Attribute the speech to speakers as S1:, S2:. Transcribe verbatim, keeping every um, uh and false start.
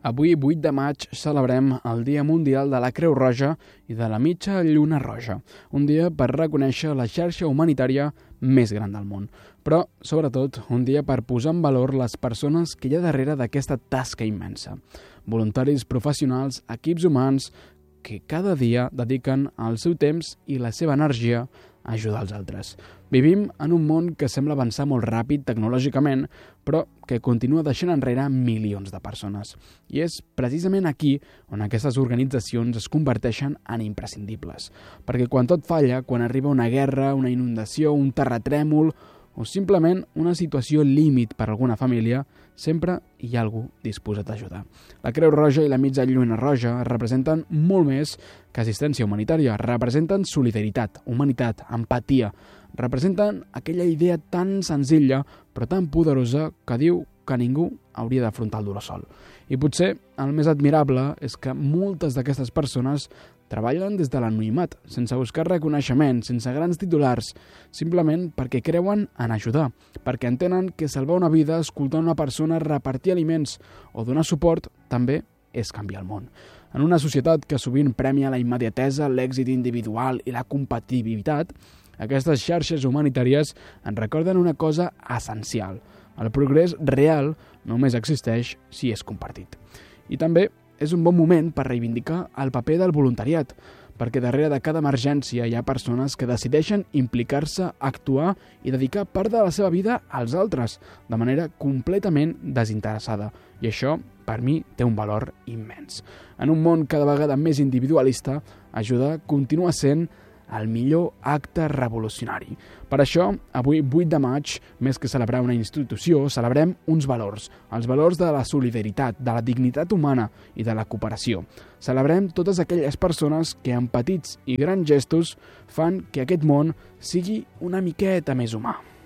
S1: Avui, vuit de maig, celebrem el Dia Mundial de la Creu Roja i de la Mitja Lluna Roja, un dia per reconèixer la xarxa humanitària més gran del món. Però, sobretot, un dia per posar en valor les persones que hi ha darrere d'aquesta tasca immensa. Voluntaris professionals, equips humans, que cada dia dediquen el seu temps i la seva energia a ajudar els altres. Vivim en un món que sembla avançar molt ràpid tecnològicament, però que continua deixant enrere milions de persones. I és precisament aquí on aquestes organitzacions es converteixen en imprescindibles. Perquè quan tot falla, quan arriba una guerra, una inundació, un terratrèmol o simplement una situació límit per a alguna família, sempre hi ha algú disposat a ajudar. La Creu Roja i la Mitja Lluna Roja representen molt més que assistència humanitària, representen solidaritat, humanitat, empatia, representen aquella idea tan senzilla però tan poderosa que diu que ningú hauria d'afrontar el dolor sol. I potser el més admirable és que moltes d'aquestes persones treballen des de l'anonimat, sense buscar reconeixement, sense grans titulars, simplement perquè creuen en ajudar, perquè entenen que salvar una vida, escoltar una persona, repartir aliments o donar suport també és canviar el món. En una societat que sovint premia la immediatesa, l'èxit individual i la competitivitat, aquestes xarxes humanitàries ens recorden una cosa essencial. El progrés real només existeix si és compartit. I també és un bon moment per reivindicar el paper del voluntariat, perquè darrere de cada emergència hi ha persones que decideixen implicar-se, actuar i dedicar part de la seva vida als altres, de manera completament desinteressada. I això, per mi, té un valor immens. En un món cada vegada més individualista, ajudar continua sent el millor acte revolucionari. Per això, avui, vuit de maig, més que celebrar una institució, celebrem uns valors, els valors de la solidaritat, de la dignitat humana i de la cooperació. Celebrem totes aquelles persones que amb petits i grans gestos fan que aquest món sigui una miqueta més humà.